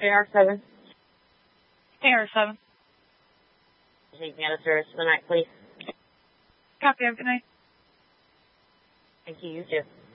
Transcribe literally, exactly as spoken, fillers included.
A R seven. A R seven. Take me out of service for the night, please. Copy. Have a good night. Thank you. You too.